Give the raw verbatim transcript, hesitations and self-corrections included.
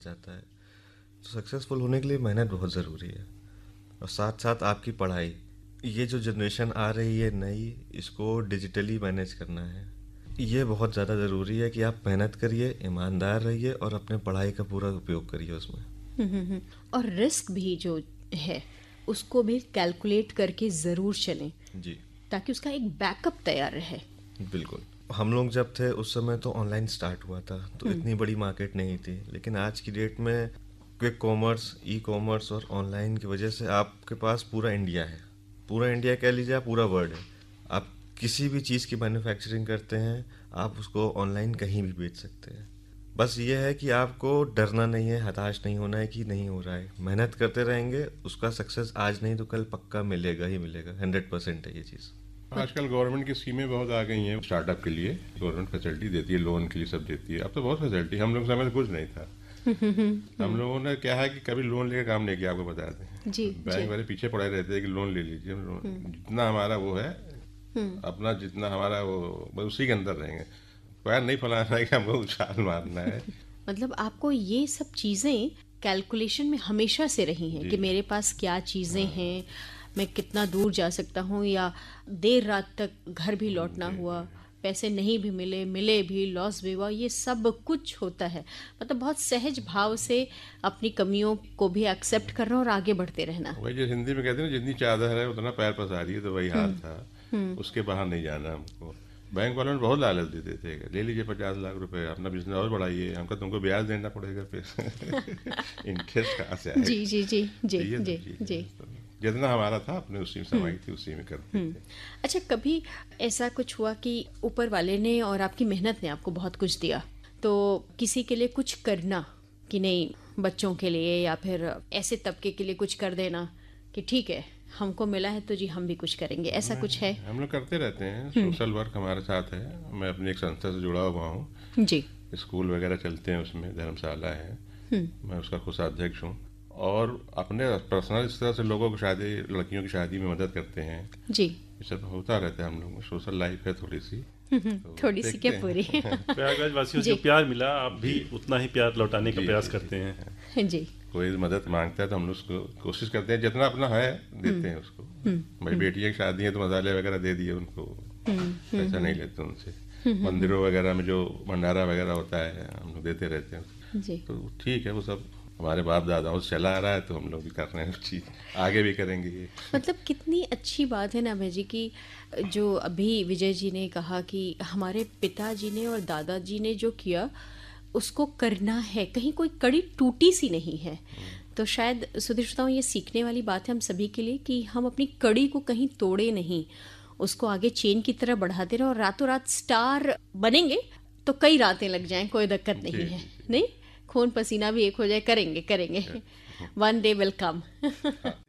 जाता है। तो सक्सेसफुल होने के लिए मेहनत बहुत ज़रूरी है, और साथ साथ आपकी पढ़ाई। ये जो जनरेशन आ रही है नई, इसको डिजिटली मैनेज करना है। ये बहुत ज़्यादा ज़रूरी है कि आप मेहनत करिए, ईमानदार रहिए और अपने पढ़ाई का पूरा उपयोग करिए उसमें। हम्म, हम्म, हम्म। और रिस्क भी जो है उसको भी कैलकुलेट करके ज़रूर चलें, जी ताकि उसका एक बैकअप तैयार रहे। बिल्कुल। हम लोग जब थे उस समय तो ऑनलाइन स्टार्ट हुआ था, तो हम्म, इतनी बड़ी मार्केट नहीं थी। लेकिन आज की डेट में क्विक कॉमर्स, ई कॉमर्स और ऑनलाइन की वजह से आपके पास पूरा इंडिया है। पूरा इंडिया कह लीजिए, आप पूरा वर्ल्ड है। आप किसी भी चीज़ की मैन्युफैक्चरिंग करते हैं, आप उसको ऑनलाइन कहीं भी बेच सकते हैं। बस ये है कि आपको डरना नहीं है, हताश नहीं होना है कि नहीं हो रहा है। मेहनत करते रहेंगे, उसका सक्सेस आज नहीं तो कल पक्का मिलेगा ही मिलेगा। हंड्रेड परसेंट है ये चीज़। आजकल गवर्नमेंट की स्कीमें बहुत आ गई हैं स्टार्टअप के लिए। गवर्नमेंट फैसिलिटी देती है, लोन के लिए सब देती है। अब तो बहुत फैसिलिटी, हम लोग समय में कुछ नहीं था। हम लोगों ने क्या है कि कभी लोन लेकर काम नहीं किया, आपको बता दें। जी बैंक जी। वाले पीछे पड़े रहते हैं कि लोन ले लीजिए, हम लोन जितना हमारा वो है, अपना जितना हमारा वो, बस उसी के अंदर रहेंगे। पैर नहीं फैलाना है कि हमको उछाल मारना है। मतलब आपको ये सब चीज़ें कैलकुलेशन में हमेशा से रही हैं जी कि मेरे पास क्या चीज़ें हैं, मैं कितना दूर जा सकता हूँ, या देर रात तक घर भी लौटना हुआ, पैसे नहीं भी मिले, मिले भी, लॉस भी हुआ, ये सब कुछ होता है। मतलब बहुत सहज भाव से अपनी कमियों को भी एक्सेप्ट करना और आगे बढ़ते रहना। वही जो हिंदी में कहते हैं ना, जितनी चादर है उतना पैर पसारी है, तो वही हाल था। उसके बाहर नहीं जाना हमको। बैंक वालों ने बहुत लालच देते थे, ले लीजिए पचास लाख रुपए, अपना बिजनेस और बढ़ाइए, हमको तुमको ब्याज देना पड़ेगा फिर। इंटरेस्ट कहाँ से आएगा? जी जी जी जी तो ये जी सब चीज़ें जी। हैं। तो जितना हमारा था अपने उसी में समाई थी, उसी में करते थे। अच्छा, कभी ऐसा कुछ हुआ कि ऊपर वाले ने और आपकी मेहनत ने आपको बहुत कुछ दिया, तो किसी के लिए कुछ करना कि नहीं, बच्चों के लिए या फिर ऐसे तबके के लिए कुछ कर देना कि ठीक है हमको मिला है तो जी हम भी कुछ करेंगे, ऐसा कुछ है? हम लोग करते रहते हैं, सोशल वर्क हमारे साथ है। मैं अपनी एक संस्था से जुड़ा हुआ हूँ। जी। स्कूल वगैरह चलते हैं, उसमें धर्मशाला है, मैं उसका कोषाध्यक्ष हूँ। और अपने पर्सनल इस तरह से लोगों को शादी, लड़कियों की शादी में मदद करते हैं। जी। ये सब होता रहता है हम लोग में। सोशल लाइफ है थोड़ी सी, तो थोड़ी सी देखते क्या हैं। पूरी। प्रयागराज वासियों से जी। जो प्यार मिला, आप भी उतना ही प्यार लौटाने का जी, प्रयास जी, करते जी, हैं। हाँ। जी। कोई मदद मांगता है तो हम लोग उसको कोशिश करते हैं, जितना अपना है देते हैं उसको। भाई बेटी की शादी है तो मसाले वगैरह दे दिए उनको, पैसा नहीं लेते उनसे। मंदिरों वगैरह में जो भंडारा वगैरह होता है हम लोग देते रहते हैं। जी। तो ठीक है, वो सब हमारे बाप दादाओं से चला आ रहा है, तो हम लोग भी कर रहे हैं उस चीज़, आगे भी करेंगे ये। मतलब कितनी अच्छी बात है ना अभय जी की, जो अभी विजय जी ने कहा कि हमारे पिताजी ने और दादाजी ने जो किया उसको करना है, कहीं कोई कड़ी टूटी सी नहीं है। तो शायद सुधीर श्रोताओं, ये सीखने वाली बात है हम सभी के लिए कि हम अपनी कड़ी को कहीं तोड़े नहीं, उसको आगे चेन की तरह बढ़ाते रहो। और रातों रात स्टार बनेंगे तो कई रातें लग जाएं, कोई दिक्कत नहीं जी, है। जी, जी। नहीं, खून पसीना भी एक हो जाए, करेंगे करेंगे। One day will come.